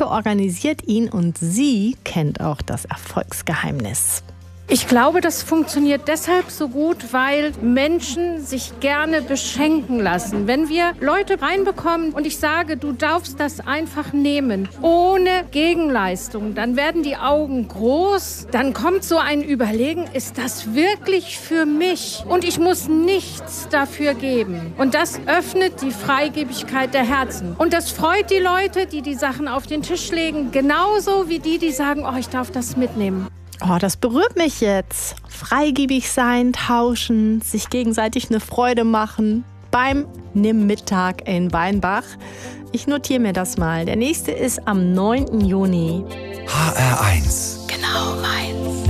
Heike organisiert ihn und sie kennt auch das Erfolgsgeheimnis. Ich glaube, das funktioniert deshalb so gut, weil Menschen sich gerne beschenken lassen. Wenn wir Leute reinbekommen und ich sage, du darfst das einfach nehmen, ohne Gegenleistung, dann werden die Augen groß, dann kommt so ein Überlegen, ist das wirklich für mich? Und ich muss nichts dafür geben. Und das öffnet die Freigebigkeit der Herzen. Und das freut die Leute, die die Sachen auf den Tisch legen, genauso wie die, die sagen, oh, ich darf das mitnehmen. Oh, das berührt mich jetzt. Freigebig sein, tauschen, sich gegenseitig eine Freude machen beim Nimm-Mittag in Weinbach. Ich notiere mir das mal. Der nächste ist am 9. Juni. HR1. Genau, mein